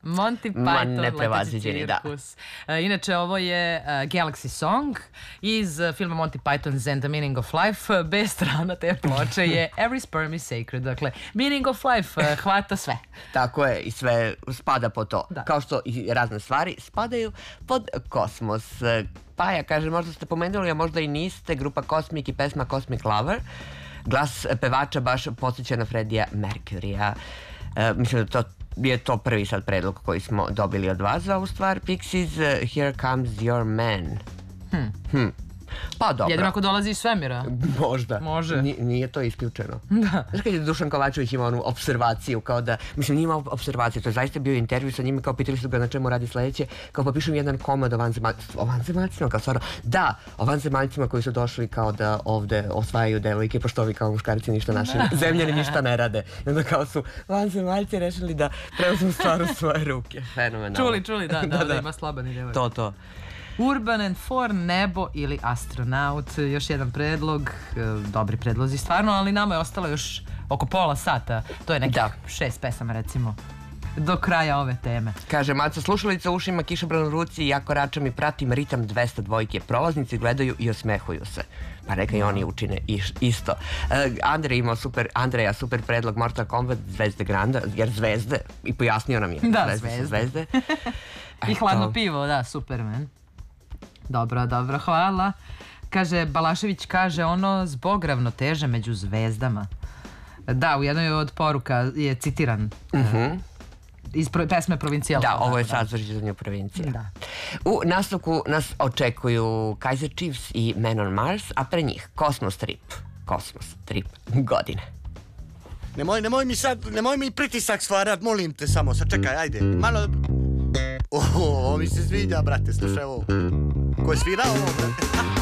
Monty Python, neprevaziđeni, da. cirkus. Inače, ovo je Galaxy Song iz filma Monty Python's and the Meaning of Life. B strana te ploče je Every Sperm is Sacred. Dakle, Meaning of Life hvata sve. Tako je, i sve spada po to. Da. Kao što i razne stvari spadaju pod kosmos. Paja kaže, možda ste pomenuli, a možda i niste, grupa Cosmic i pesma Cosmic Lover. Glas pevača baš podsjeća na Freddija Mercurya. Mislim da je to prvi sad predlog koji smo dobili od vas za ovu stvar. Pixies, Here Comes Your Man. Pa dobro. Jedino ako dolazi iz svemira. Možda. Može. Nije to isključeno. Da. Znaš kad je Dušan Kovačević imao onu observaciju, kao da, mislim, nije imao observaciju, to je zaista bio intervju sa njima, kao pitali su ga na čemu radi sledeće, kao pa pišem jedan komad o vanzemaljcima, kao stvarno, da, o vanzemaljcima koji su došli kao da ovde osvajaju devojke, pošto ovi kao muškarci ništa našim zemljani ništa ne rade. I onda kao su vanzemaljci rešili da preuzmu stvar u svoje ruke. Fenomenalno. Čuli, da, ima slaban i devojka. To. Urban and Four, Nebo ili Astronaut, još jedan predlog, dobri predlozi stvarno, ali nama je ostalo još oko pola sata, to je nekih 6 pesama recimo, do kraja ove teme. Kaže Maca, slušalica u ušima, kišobran u ruci, ja koračam i pratim ritam 202, prolaznici gledaju i osmehuju se. Pa neka i oni učine isto. Andreja super predlog Mortal Kombat, Zvezde Granda, jer zvezde, i pojasnio nam je. Da, zvezde. I hladno pivo, da, Superman. Dobro, hvala. Kaže, Balašević kaže ono zbog ravnoteže među zvezdama. Da, u jednoj od poruka je citiran iz pesme Provincijal. Da, ovo je sad zvrđenju provincija. Da. U nastavku nas očekuju Kaiser Chiefs i Man on Mars, a pre njih Kosmos Trip godine. Nemoj mi pritisak stvarat, molim te samo, sačekaj, ajde, malo... Ovo mi se sviđa, brate, slušaj ovo. Ko je svirao ovo, brate?